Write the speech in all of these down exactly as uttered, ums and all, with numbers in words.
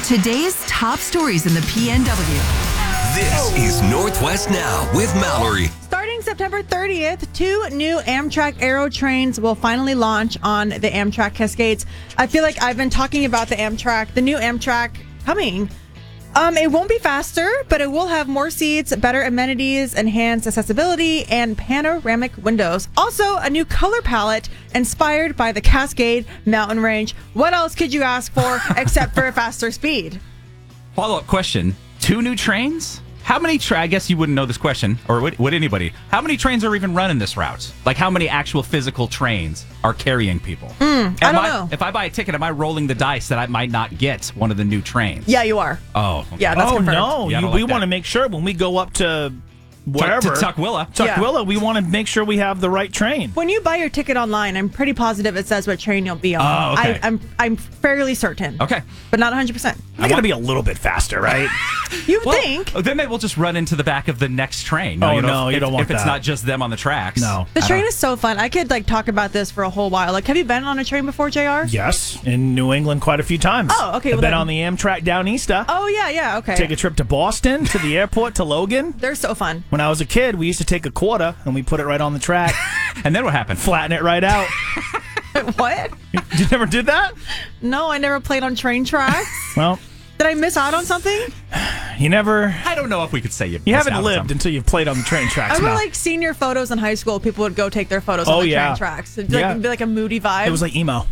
Today's top stories in the P N W. This is Northwest Now with Mallory. Starting September thirtieth, two new Amtrak Aero trains will finally launch on the Amtrak Cascades. I feel like I've been talking about the Amtrak, the new Amtrak coming. Um, it won't be faster, but it will have more seats, better amenities, enhanced accessibility, and panoramic windows. Also, a new color palette inspired by the Cascade Mountain Range. What else could you ask for except for a faster speed? Follow-up question. Two new trains? How many, tra- I guess you wouldn't know this question, or would, would anybody, how many trains are even running this route? Like, how many actual physical trains are carrying people? Mm, I don't I, know. If I buy a ticket, am I rolling the dice that I might not get one of the new trains? Yeah, you are. Oh. Okay. Yeah, that's oh, confirmed. no. Yeah, I You, don't we like want to that. make sure when we go up to wherever. To Tukwila. Tukwila, Yeah. we want to make sure we have the right train. When you buy your ticket online, I'm pretty positive it says what train you'll be on. Oh, okay. I, I'm I'm fairly certain. Okay. But not one hundred percent. I got to be a little bit faster, right? You Well, think? then maybe we'll just run into the back of the next train. Oh, you know, no, if, you don't want If it's that. not just them on the tracks. No. The I train don't- is so fun. I could like talk about this for a whole while. Like, have you been on a train before, J R? Yes, in New England quite a few times. Oh, okay, I've well been then- on the Amtrak down east. uh, Oh yeah, yeah, okay. Take a trip to Boston, to the airport, to Logan. They're so fun. When I was a kid, we used to take a quarter and we put it right on the track, And then what happened? flatten it right out. What? You never did that? No, I never played on train tracks. Well, Did I miss out on something? you never. I don't know if we could say you You missed haven't out on lived something. until you've played on the train I tracks. remember Mel. like senior photos in high school. People would go take their photos Oh, on the yeah. train tracks. It'd be, like, Yeah. it'd be like a moody vibe. It was like emo.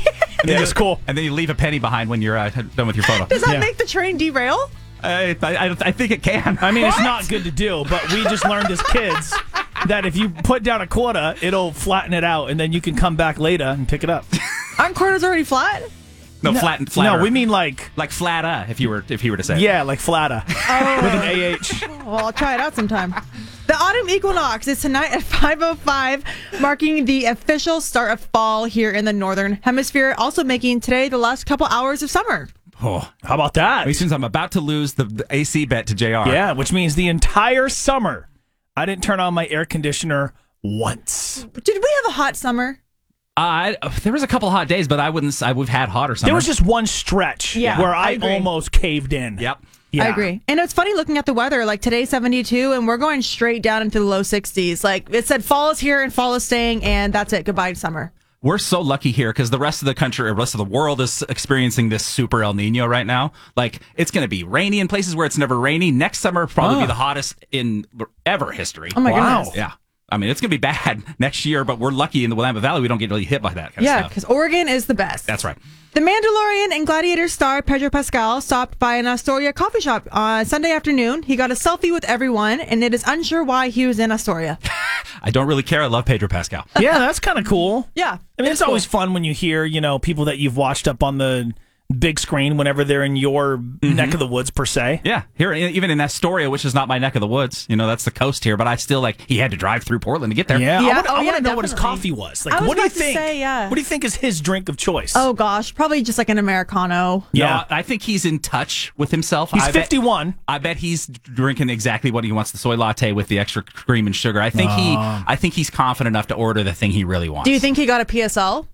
It was cool. And then you leave a penny behind when you're uh, done with your photo. Does that Yeah. make the train derail? I, I, I think it can. I mean, it's not good to do, but we just learned as kids that if you put down a quarter, it'll flatten it out, and then you can come back later and pick it up. Aren't quarters already flat? no, flat, flatter. No, we mean like, like flatter. If you were, if you were to say, it. yeah, like flatter with an A H. Well, I'll try it out sometime. The autumn equinox is tonight at five oh five, marking the official start of fall here in the northern hemisphere, also making today the last couple hours of summer. Oh, How about that? as soon as I'm about to lose the, the A C bet to J R. Yeah, which means the entire summer, I didn't turn on my air conditioner once. Did we have a hot summer? Uh, I, there was a couple hot days, but I wouldn't. s- I, we've had hotter summer. There was just one stretch Yeah, where I I, agree. almost caved in. Yep. Yeah. I agree. And it's funny looking at the weather. Like today's seventy-two, and we're going straight down into the low sixties. Like it said, fall is here and fall is staying, and that's it. Goodbye, summer. We're so lucky here because the rest of the country, or rest of the world, is experiencing this super El Nino right now. Like it's going to be rainy in places where it's never rainy. Next summer will probably Ah. be the hottest in ever history. Oh my Wow. goodness. Yeah. I mean, it's going to be bad next year, but we're lucky in the Willamette Valley. We don't get really hit by that kind Yeah, of stuff. because Oregon is the best. That's right. The Mandalorian and Gladiator star Pedro Pascal stopped by an Astoria coffee shop on Sunday afternoon. He got a selfie with everyone, and it is unsure why he was in Astoria. I don't really care. I love Pedro Pascal. Yeah, that's kind of cool. Yeah. I mean, it's always fun when you hear, you know, people that you've watched up on the big screen whenever they're in your Mm-hmm. neck of the woods, per se. Yeah, here even in Astoria, which is not my neck of the woods, you know, that's the coast here. But I still like he had to drive through Portland to get there. Yeah, Yeah, I want to oh, yeah, know what his definitely. coffee was. Like, I was what do you about to think? say, yeah. What do you think is his drink of choice? Oh gosh, probably just like an Americano. Yeah. No, I think he's in touch with himself. He's I bet- fifty-one. I bet he's drinking exactly what he wants, the soy latte with the extra cream and sugar. I think he I think he's confident enough to order the thing he really wants. Do you think he got a P S L?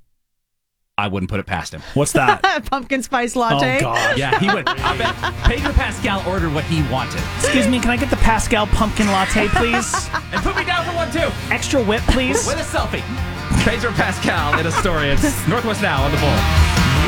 I wouldn't put it past him. What's that? Pumpkin spice latte. Oh, God. Yeah, he would. I bet Pedro Pascal ordered what he wanted. Excuse me, can I get the Pascal pumpkin latte, please? And put me down for one too. Extra whip, please? With a selfie. Pedro Pascal in Astoria. It's Northwest Now on the Bull.